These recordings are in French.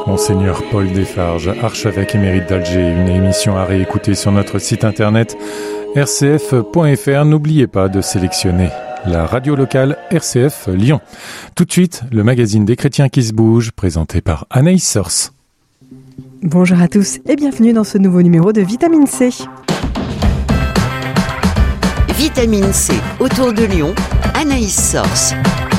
Monseigneur Paul Desfarges, archevêque émérite d'Alger, une émission à réécouter sur notre site internet rcf.fr. N'oubliez pas de sélectionner la radio locale RCF Lyon. Tout de suite, le magazine des chrétiens qui se bougent, présenté par Anaïs Sors. Bonjour à tous et bienvenue dans ce nouveau numéro de Vitamine C. Vitamine C, autour de Lyon, Anaïs Sors.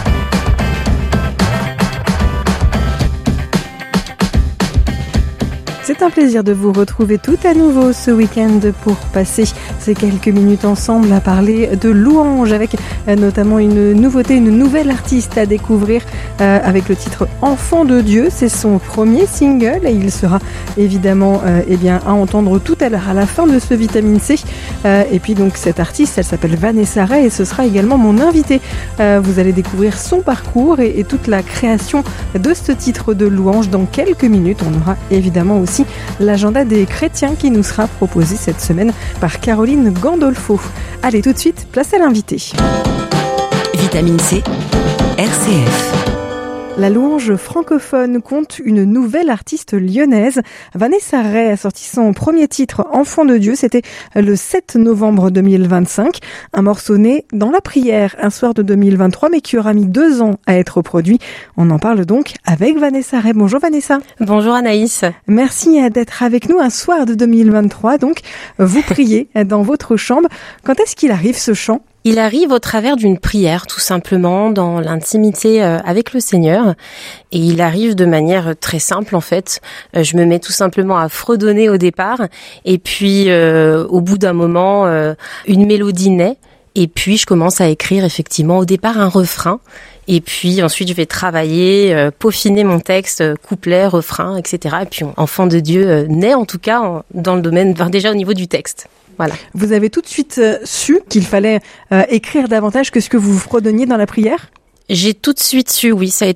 C'est un plaisir de vous retrouver tout à nouveau ce week-end pour passer ces quelques minutes ensemble à parler de louange avec notamment une nouveauté, une nouvelle artiste à découvrir avec le titre Enfant de Dieu. C'est son premier single et il sera évidemment à entendre tout à l'heure à la fin de ce Vitamine C. Et puis donc cette artiste, elle s'appelle Vanessa Ray et ce sera également mon invité. Vous allez découvrir son parcours et toute la création de ce titre de louange dans quelques minutes. On aura évidemment aussi l'agenda des chrétiens qui nous sera proposé cette semaine par Caroline Gandolfo. Allez, tout de suite, place à l'invité. Vitamine C, RCF. La louange francophone compte une nouvelle artiste lyonnaise. Vanessa Ray a sorti son premier titre, Enfant de Dieu. C'était le 7 novembre 2025. Un morceau né dans la prière un soir de 2023, mais qui aura mis 2 ans à être produit. On en parle donc avec Vanessa Ray. Bonjour Vanessa. Bonjour Anaïs. Merci d'être avec nous un soir de 2023. Donc, vous priez dans votre chambre. Quand est-ce qu'il arrive ce chant ? Il arrive au travers d'une prière, tout simplement, dans l'intimité avec le Seigneur. Et il arrive de manière très simple, en fait. Je me mets tout simplement à fredonner au départ. Et puis, au bout d'un moment, une mélodie naît. Et puis, je commence à écrire, effectivement, au départ, un refrain. Et puis, ensuite, je vais travailler, peaufiner mon texte, couplet, refrain, etc. Et puis, Enfant de Dieu naît, en tout cas, dans le domaine, déjà au niveau du texte. Voilà. Vous avez tout de suite su qu'il fallait écrire davantage que ce que vous fredonniez dans la prière ? J'ai tout de suite su, oui. Ça a